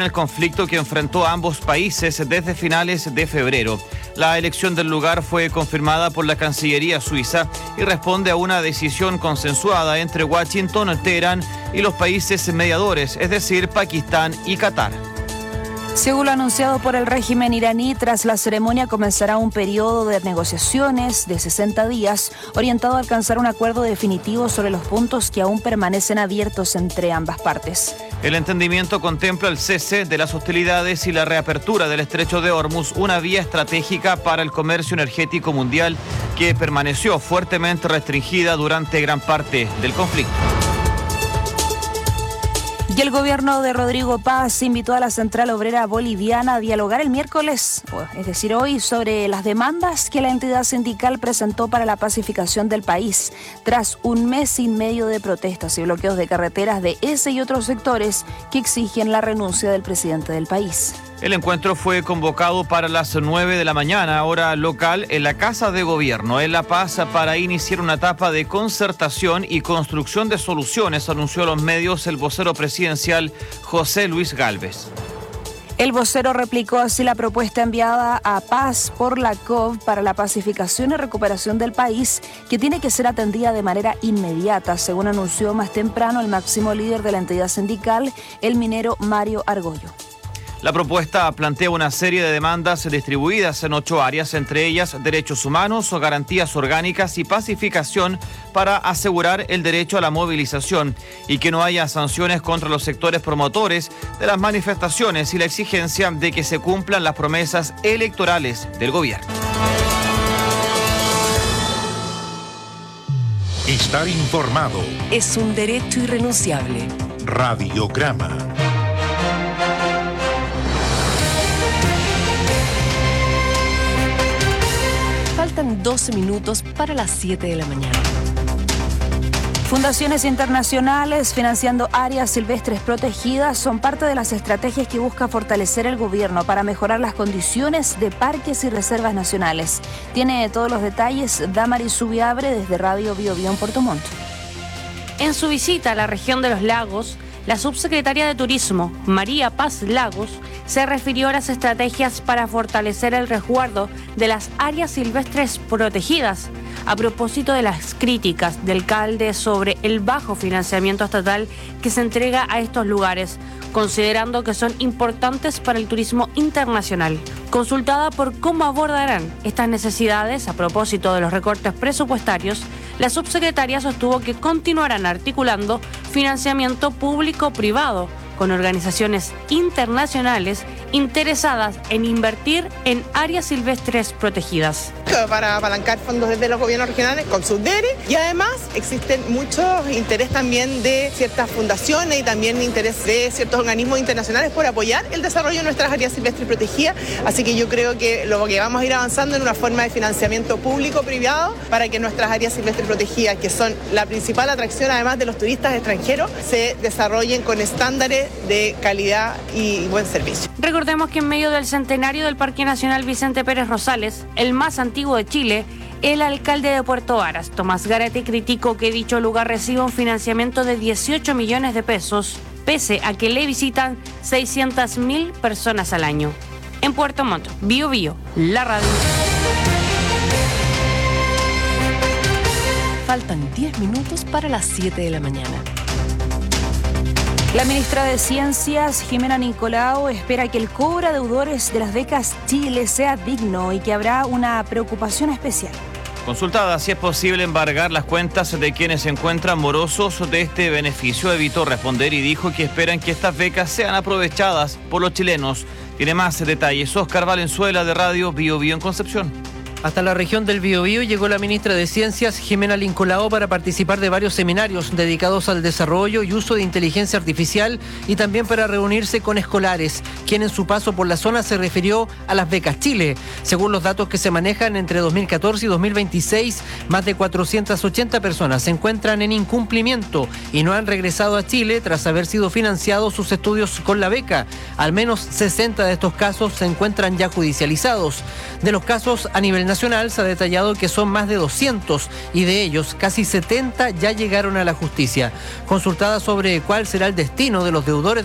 El conflicto que enfrentó a ambos países desde finales de febrero. La elección del lugar fue confirmada por la Cancillería suiza y responde a una decisión consensuada entre Washington, Teherán y los países mediadores, es decir, Pakistán y Qatar. Según lo anunciado por el régimen iraní, tras la ceremonia comenzará un periodo de negociaciones de 60 días orientado a alcanzar un acuerdo definitivo sobre los puntos que aún permanecen abiertos entre ambas partes. El entendimiento contempla el cese de las hostilidades y la reapertura del estrecho de Hormuz, una vía estratégica para el comercio energético mundial que permaneció fuertemente restringida durante gran parte del conflicto. Y el gobierno de Rodrigo Paz invitó a la Central Obrera Boliviana a dialogar el miércoles, es decir, hoy, sobre las demandas que la entidad sindical presentó para la pacificación del país, tras un mes y medio de protestas y bloqueos de carreteras de ese y otros sectores que exigen la renuncia del presidente del país. El encuentro fue convocado para las 9 de la mañana, hora local, en la Casa de Gobierno, en La Paz, para iniciar una etapa de concertación y construcción de soluciones, anunció a los medios el vocero presidencial José Luis Gálvez. El vocero replicó así la propuesta enviada a Paz por la COV para la pacificación y recuperación del país, que tiene que ser atendida de manera inmediata, según anunció más temprano el máximo líder de la entidad sindical, el minero Mario Argollo. La propuesta plantea una serie de demandas distribuidas en 8 áreas, entre ellas derechos humanos, garantías orgánicas y pacificación para asegurar el derecho a la movilización y que no haya sanciones contra los sectores promotores de las manifestaciones y la exigencia de que se cumplan las promesas electorales del gobierno. Estar informado es un derecho irrenunciable. Radiograma. Faltan 12 minutos para las 7 de la mañana. Fundaciones internacionales financiando áreas silvestres protegidas son parte de las estrategias que busca fortalecer el gobierno para mejorar las condiciones de parques y reservas nacionales. Tiene todos los detalles Damaris Subiabre desde Radio Bio Bio en Puerto Montt. En su visita a la región de los lagos, la subsecretaria de Turismo, María Paz Lagos, se refirió a las estrategias para fortalecer el resguardo de las áreas silvestres protegidas, a propósito de las críticas del alcalde sobre el bajo financiamiento estatal que se entrega a estos lugares, considerando que son importantes para el turismo internacional. Consultada por cómo abordarán estas necesidades a propósito de los recortes presupuestarios, la subsecretaria sostuvo que continuarán articulando financiamiento público-privado con organizaciones internacionales interesadas en invertir en áreas silvestres protegidas. Para apalancar fondos desde los gobiernos regionales con sus DERE, y además existen muchos interés también de ciertas fundaciones y también interés de ciertos organismos internacionales por apoyar el desarrollo de nuestras áreas silvestres protegidas, así que yo creo que lo que vamos a ir avanzando en una forma de financiamiento público-privado para que nuestras áreas silvestres protegidas, que son la principal atracción además de los turistas extranjeros, se desarrollen con estándares de calidad y buen servicio. Recordemos que en medio del centenario del Parque Nacional Vicente Pérez Rosales, el más antiguo de Chile, el alcalde de Puerto Varas, Tomás Garate, criticó que dicho lugar reciba un financiamiento de 18 millones de pesos, pese a que le visitan 600.000 personas al año. En Puerto Montt, Bio Bio, la radio. Faltan 10 minutos para las 7 de la mañana. La ministra de Ciencias, Jimena Nicolao, espera que el cobro a deudores de las becas Chile sea digno y que habrá una preocupación especial. Consultada si es posible embargar las cuentas de quienes se encuentran morosos de este beneficio, evitó responder y dijo que esperan que estas becas sean aprovechadas por los chilenos. Tiene más detalles Oscar Valenzuela de Radio Bio Bio en Concepción. Hasta la región del Biobío llegó la ministra de Ciencias, Jimena Nicolao, para participar de varios seminarios dedicados al desarrollo y uso de inteligencia artificial y también para reunirse con escolares, quien en su paso por la zona se refirió a las becas Chile. Según los datos que se manejan entre 2014 y 2026, más de 480 personas se encuentran en incumplimiento y no han regresado a Chile tras haber sido financiados sus estudios con la beca. Al menos 60 de estos casos se encuentran ya judicializados. De los casos a nivel nacional se ha detallado que son más de 200 y de ellos casi 70 ya llegaron a la justicia. Consultada sobre cuál será el destino de los deudores